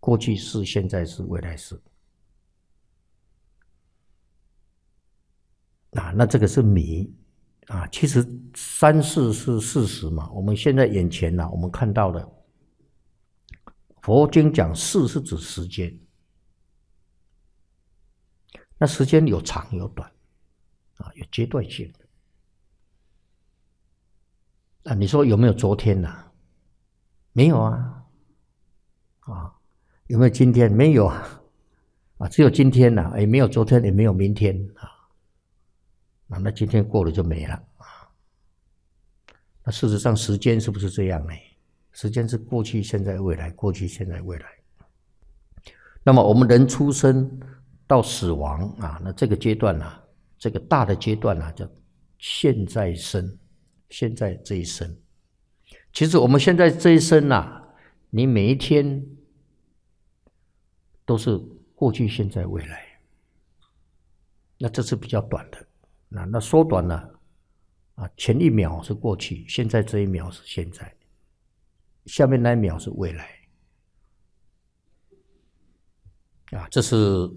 过去式、现在式、未来式。那这个是迷其实三世是事实嘛。我们现在眼前我们看到的，佛经讲世是指时间，那时间有长有短有阶段性的。你说有没有昨天没有有没有今天？没有只有今天也没有昨天，也没有明天那今天过了就没了那事实上时间是不是这样呢？时间是过去、现在、未来，过去、现在、未来。那么我们人出生到死亡那这个阶段这个大的阶段叫现在生，现在这一生。其实我们现在这一生你每一天都是过去、现在、未来，那这是比较短的。那缩短了前一秒是过去，现在这一秒是现在，下面那一秒是未来这是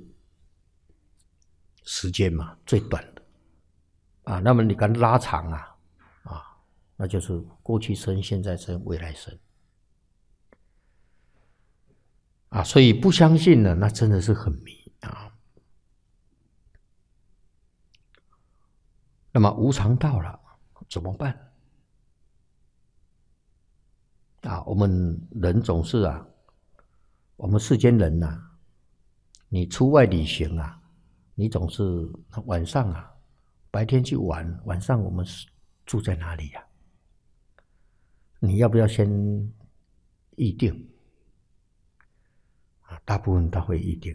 时间嘛，最短的那么你敢拉长那就是过去生、现在生、未来生所以不相信呢，那真的是很迷那么无常到了怎么办我们人总是我们世间人你出外旅行你总是晚上白天去玩，晚上我们住在哪里你要不要先预定大部分他会预定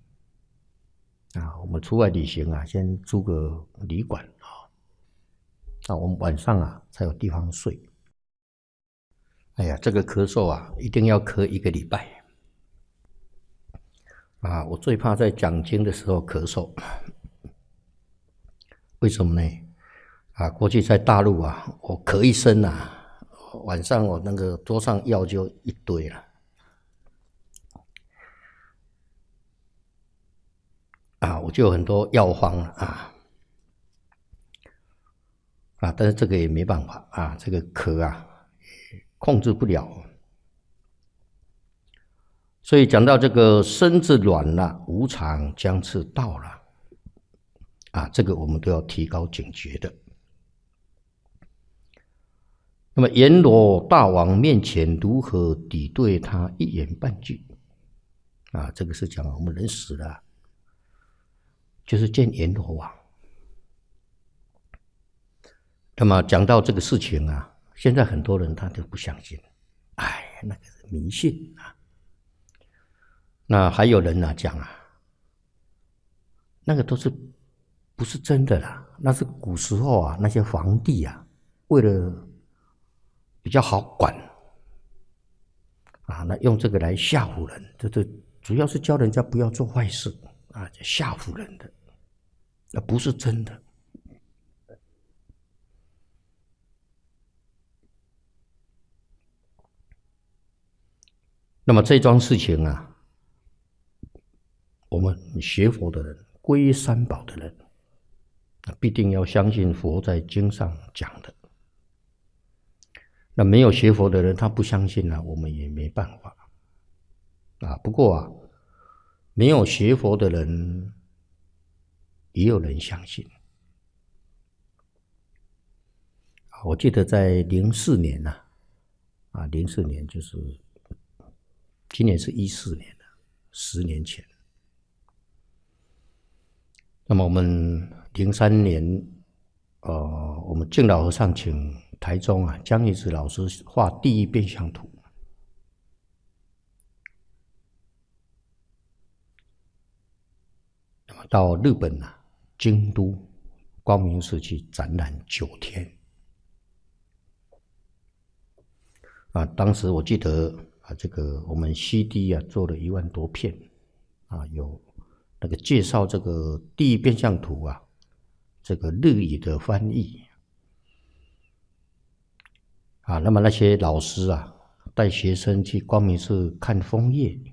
我们出外旅行先租个旅馆我们晚上才有地方睡。哎呀，这个咳嗽一定要咳1个礼拜我最怕在讲经的时候咳嗽。为什么呢？过去在大陆我咳一声晚上我那个桌上药就一堆了我就有很多药方了但是这个也没办法这个咳控制不了。所以讲到这个身子软了，无常将至到了这个我们都要提高警觉的。那么阎罗大王面前如何抵对他一言半句这个是讲我们人死了就是见阎罗王。那么讲到这个事情现在很多人他都不相信，那个是迷信那还有人讲那个都是不是真的啦，那是古时候那些皇帝为了比较好管那用这个来吓唬人，这主要是教人家不要做坏事吓唬人的，那不是真的。那么这桩事情我们学佛的人、皈依三宝的人必定要相信佛在经上讲的。那没有学佛的人他不相信我们也没办法不过没有学佛的人也有人相信我记得在04年04年就是今年是14年了，10年前。那么我们03年我们净老和尚请台中江一直老师画第一变相图那么到日本京都光明寺去展览9天当时我记得这个我们 CD 做了1万多片有那个介绍这个第一变相图这个日语的翻译那么那些老师带学生去光明寺看枫叶